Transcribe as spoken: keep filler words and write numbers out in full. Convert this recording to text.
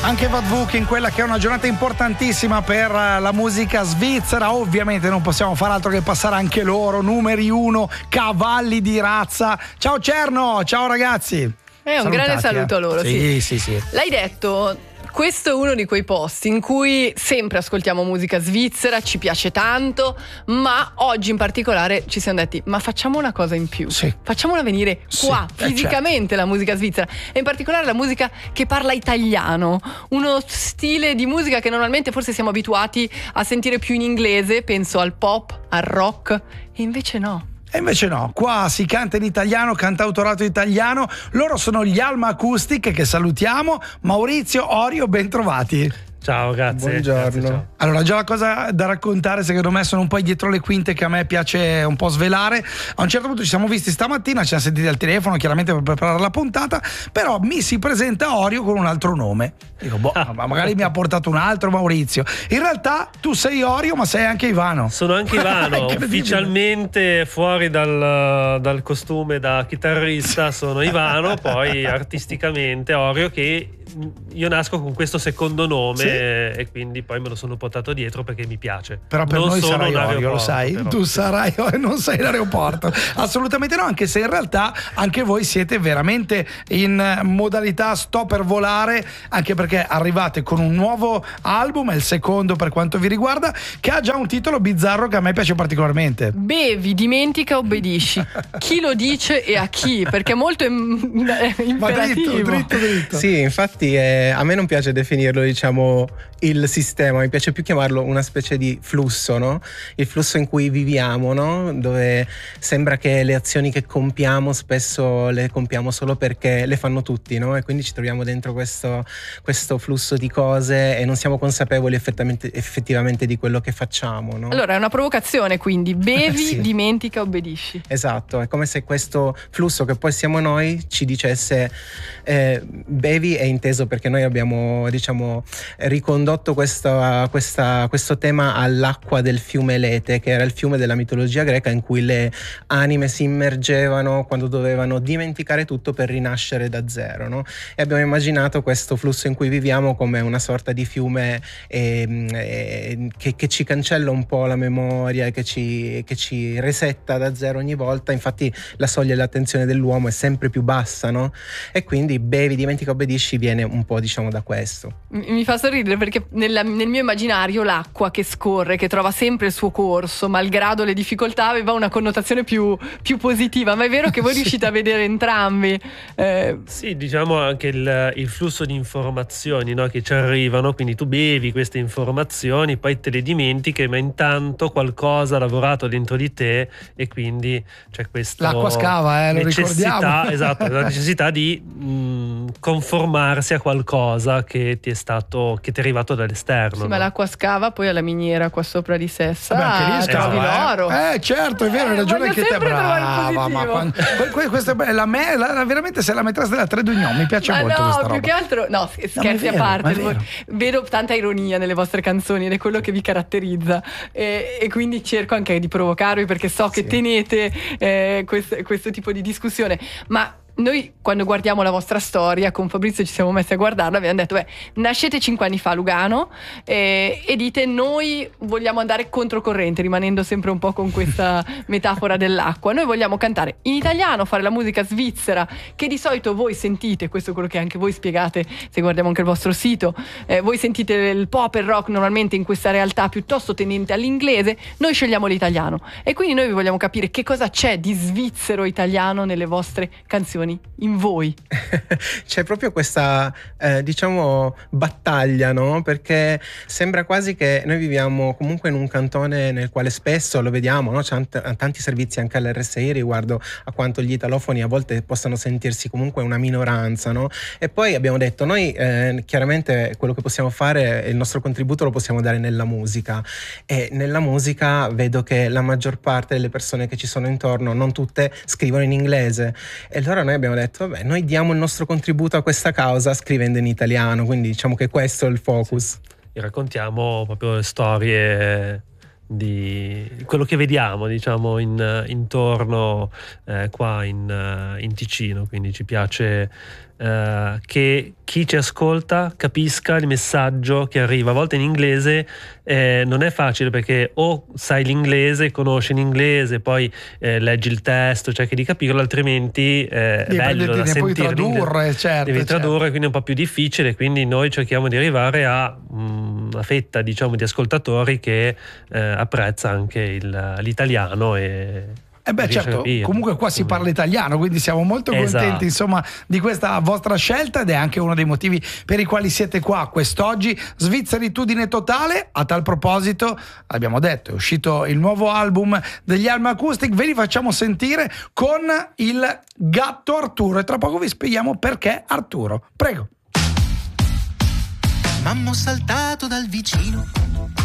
Anche Vadvuk in quella che è una giornata importantissima per la musica svizzera. Ovviamente non possiamo fare altro che passare anche loro, numeri uno, cavalli di razza. Ciao Cerno, ciao ragazzi. È un Salutati, grande saluto eh. a loro. Sì, sì. sì, sì. L'hai detto. Questo è uno di quei posti in cui sempre ascoltiamo musica svizzera, ci piace tanto, ma oggi in particolare ci siamo detti: ma facciamo una cosa in più, sì. facciamola venire qua, sì, fisicamente, certo. La musica svizzera, e in particolare la musica che parla italiano, uno stile di musica che normalmente forse siamo abituati a sentire più in inglese, penso al pop, al rock, e invece no. E invece no, qua si canta in italiano, cantautorato italiano. Loro sono gli Alma Acoustic, che salutiamo. Maurizio, Orio, bentrovati. Ciao, grazie. Buongiorno. Grazie, ciao. Allora, già la cosa da raccontare, secondo me, sono un po' dietro le quinte che a me piace un po' svelare. A un certo punto ci siamo visti stamattina, ci siamo sentiti al telefono, chiaramente per preparare la puntata, però mi si presenta Orio con un altro nome. Dico, boh, ma magari mi ha portato un altro Maurizio. In realtà tu sei Orio, ma sei anche Ivano. Sono anche Ivano, ufficialmente fuori dal, dal costume da chitarrista sono Ivano, poi artisticamente Orio, che io nasco con questo secondo nome, sì. E quindi poi me lo sono portato dietro perché mi piace. Però per non noi sono sarai Orio, lo sai? Però. Tu sarai Orio, non sei l'aeroporto. Assolutamente no, anche se in realtà anche voi siete veramente in modalità sto per volare, anche perché arrivate con un nuovo album, è il secondo per quanto vi riguarda, che ha già un titolo bizzarro che a me piace particolarmente. Bevi, dimentica, obbedisci. Chi lo dice e a chi? Perché è molto im- imperativo. Ma dritto, dritto, dritto. Sì, infatti eh, a me non piace definirlo, diciamo, il sistema, mi piace più chiamarlo una specie di flusso, no? Il flusso in cui viviamo, no? Dove sembra che le azioni che compiamo spesso le compiamo solo perché le fanno tutti, no? E quindi ci troviamo dentro questo, questo flusso di cose e non siamo consapevoli effettivamente, effettivamente di quello che facciamo, no? Allora è una provocazione, quindi bevi, Sì. dimentica, obbedisci. Esatto, è come se questo flusso che poi siamo noi ci dicesse eh, bevi è inteso perché noi abbiamo, diciamo, ricondotto questa, questa, questo tema all'acqua del fiume Lete, che era il fiume della mitologia greca in cui le anime si immergevano quando dovevano dimenticare tutto per rinascere da zero, no? E abbiamo immaginato questo flusso in cui viviamo come una sorta di fiume eh, eh, che, che ci cancella un po' la memoria, che ci, che ci resetta da zero ogni volta. Infatti la soglia dell'attenzione dell'uomo è sempre più bassa, no? E quindi bevi, dimentica, obbedisci viene un po', diciamo, da questo. Mi fa sorridere perché nella, nel mio immaginario l'acqua che scorre, che trova sempre il suo corso malgrado le difficoltà, aveva una connotazione più, più positiva, ma è vero che voi Sì. riuscite a vedere entrambi. Eh, Sì, diciamo anche il, il flusso di informazioni, no, che ci arrivano, quindi tu bevi queste informazioni, poi te le dimentichi, ma intanto qualcosa ha lavorato dentro di te e quindi c'è questa L'acqua scava, eh, lo necessità, ricordiamo. esatto, la necessità di mh, conformarsi a qualcosa che ti è stato, che ti è arrivato dall'esterno. sì, no? ma l'acqua scava, poi alla miniera qua sopra di Sessa Vabbè, anche lì trovi scava, l'oro. eh. eh certo, è vero, hai ragione voglio anche te, sempre trovare il brava, ma positivo. quando, que- que- questa è be- la me, la, la- veramente sei la maîtresse della tre d'Union, mi piace Ma molto no, questa più roba. che altro, no, No, scherzi ma è a vero, parte, ma è vero. vedo tanta ironia nelle vostre canzoni ed è quello che vi caratterizza, e, e quindi cerco anche di provocarvi perché so che Sì. tenete eh, questo, questo tipo di discussione, ma noi quando guardiamo la vostra storia con Fabrizio ci siamo messi a guardarla, abbiamo detto beh, nascete cinque anni fa a Lugano eh, e dite noi vogliamo andare controcorrente, rimanendo sempre un po' con questa metafora dell'acqua, noi vogliamo cantare in italiano, fare la musica svizzera che di solito voi sentite, questo è quello che anche voi spiegate se guardiamo anche il vostro sito, eh, voi sentite il pop e il rock normalmente in questa realtà piuttosto tendente all'inglese, noi scegliamo l'italiano e quindi noi vi vogliamo capire che cosa c'è di svizzero italiano nelle vostre canzoni, in voi. C'è proprio questa eh, diciamo battaglia, no? Perché sembra quasi che noi viviamo comunque in un cantone nel quale spesso lo vediamo, no? C'è t- tanti servizi anche all'R S I riguardo a quanto gli italofoni a volte possano sentirsi comunque una minoranza, no? E poi abbiamo detto noi eh, chiaramente quello che possiamo fare, il nostro contributo lo possiamo dare nella musica, e nella musica vedo che la maggior parte delle persone che ci sono intorno, non tutte, scrivono in inglese, e allora noi abbiamo detto vabbè, noi diamo il nostro contributo a questa causa scrivendo in italiano, quindi diciamo che questo è il focus. E raccontiamo proprio storie di quello che vediamo, diciamo, in, intorno eh, qua in, in Ticino. Quindi ci piace eh, che chi ci ascolta capisca il messaggio che arriva. A volte in inglese eh, non è facile, perché o sai l'inglese, conosci l'inglese, poi eh, leggi il testo, cerchi di capirlo, altrimenti eh, è bello da sentire, puoi tradurre, certo, devi certo. tradurre, quindi è un po' più difficile. Quindi noi cerchiamo di arrivare a mh, una fetta, diciamo, di ascoltatori che eh, apprezza anche il, l'italiano e Eh beh, certo, comunque qua si parla italiano, quindi siamo molto contenti, esatto, insomma, di questa vostra scelta, ed è anche uno dei motivi per i quali siete qua quest'oggi. Svizzeritudine totale. A tal proposito, abbiamo detto, è uscito il nuovo album degli Alma Acoustic, ve li facciamo sentire con il gatto Arturo e tra poco vi spieghiamo perché Arturo. Prego. Mamma, ho saltato dal vicino